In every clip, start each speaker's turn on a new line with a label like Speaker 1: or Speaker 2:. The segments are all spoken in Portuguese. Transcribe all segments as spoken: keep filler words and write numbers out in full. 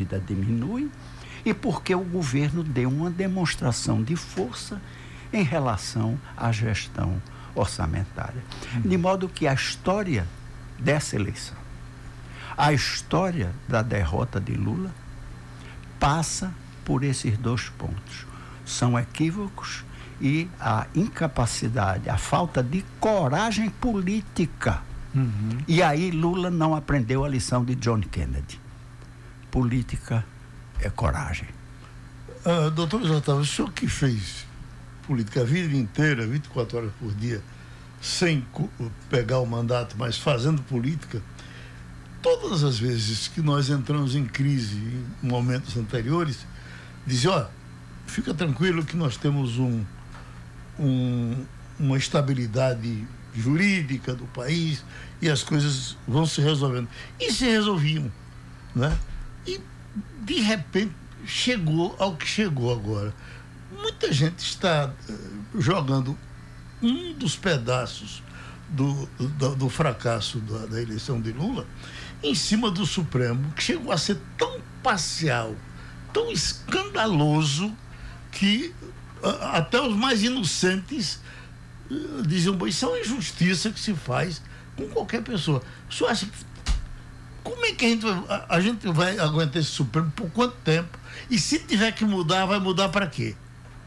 Speaker 1: dívida diminui e porque o governo deu uma demonstração de força em relação à gestão orçamentária. De modo que a história dessa eleição, a história da derrota de Lula, passa por esses dois pontos. São equívocos e a incapacidade, a falta de coragem política. Uhum. E aí Lula não aprendeu a lição de John Kennedy. Política é coragem.
Speaker 2: Uh, doutor Luiz Otávio, o senhor que fez política a vida inteira, vinte e quatro horas por dia, sem pegar o mandato, mas fazendo política, todas as vezes que nós entramos em crise em momentos anteriores, dizia, ó, fica tranquilo que nós temos um, um, uma estabilidade jurídica do país e as coisas vão se resolvendo. E se resolviam, né? E, de repente, chegou ao que chegou agora. Muita gente está uh, jogando um dos pedaços do, do, do fracasso da, da eleição de Lula em cima do Supremo, que chegou a ser tão parcial, tão escandaloso, que uh, até os mais inocentes uh, diziam, isso é uma injustiça que se faz com qualquer pessoa. O senhor acha que, como é que a gente, a, a gente vai aguentar esse Supremo por quanto tempo? E se tiver que mudar, vai mudar para quê?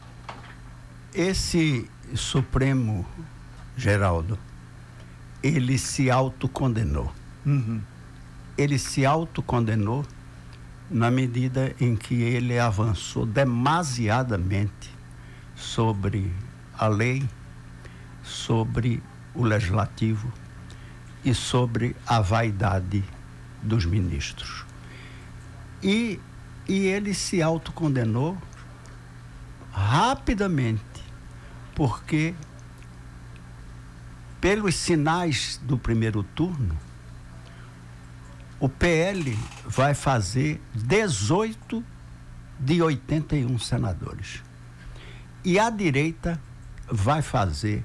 Speaker 1: Esse Supremo, Geraldo, ele se autocondenou.
Speaker 2: Uhum.
Speaker 1: Ele se autocondenou na medida em que ele avançou demasiadamente sobre a lei, sobre o legislativo e sobre a vaidade dos ministros. E, e ele se autocondenou rapidamente, porque pelos sinais do primeiro turno, o P L vai fazer dezoito de oitenta e um senadores. E a direita vai fazer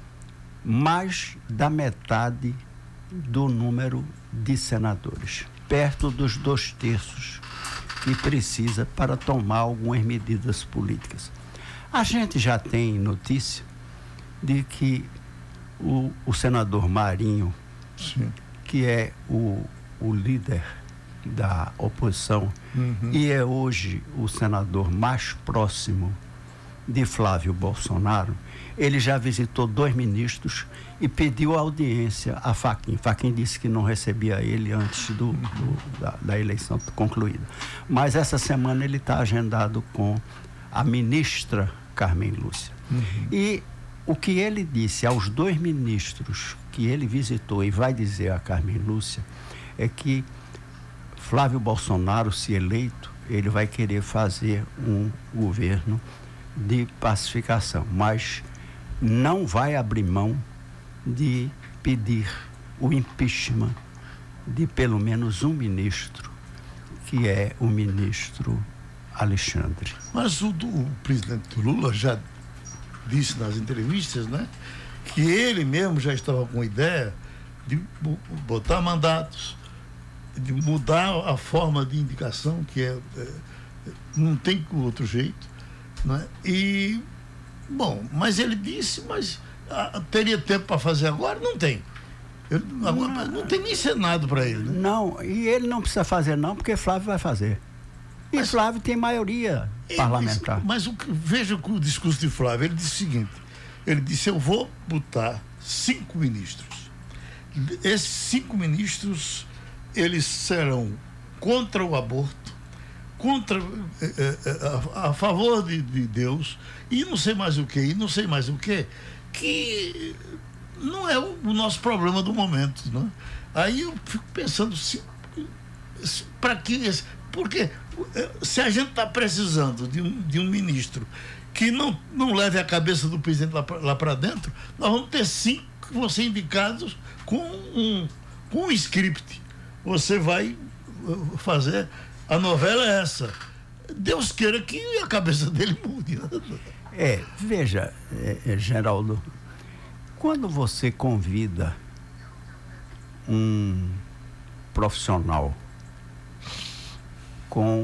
Speaker 1: mais da metade do número de senadores, perto dos dois terços que precisa para tomar algumas medidas políticas. A gente já tem notícia de que o, o senador Marinho,
Speaker 2: sim,
Speaker 1: que é o, o líder da oposição, uhum, e é hoje o senador mais próximo de Flávio Bolsonaro, ele já visitou dois ministros e pediu audiência a Fachin. Fachin disse que não recebia ele antes do, do, da, da eleição concluída. Mas essa semana ele está agendado com a ministra Carmen Lúcia. Uhum. E o que ele disse aos dois ministros que ele visitou e vai dizer a Carmen Lúcia é que Flávio Bolsonaro, se eleito, ele vai querer fazer um governo de pacificação, mas não vai abrir mão de pedir o impeachment de pelo menos um ministro, que é o ministro Alexandre.
Speaker 2: Mas o, do, o presidente Lula já disse nas entrevistas, né, que ele mesmo já estava com a ideia de botar mandatos, de mudar a forma de indicação, que é, é não tem outro jeito, né? E bom, mas ele disse, mas ah, teria tempo para fazer agora? Não tem. Ele, agora, não, não tem nem Senado para ele, né?
Speaker 1: Não, e ele não precisa fazer não, porque Flávio vai fazer. E mas, Flávio tem maioria parlamentar.
Speaker 2: Mas, mas o, veja o discurso de Flávio, ele disse o seguinte, ele disse, eu vou botar cinco ministros. Esses cinco ministros, eles serão contra o aborto, contra, eh, eh, a, a favor de, de Deus, e não sei mais o que, e não sei mais o que, que não é o, o nosso problema do momento, né? Aí eu fico pensando, se, se, para que, porque se a gente está precisando de um, de um ministro que não, não leve a cabeça do presidente lá para dentro, nós vamos ter cinco que vão ser indicados com um, com um script. Você vai fazer, a novela é essa. Deus queira que a cabeça dele mude.
Speaker 1: É, veja, é, é, Geraldo, quando você convida um profissional com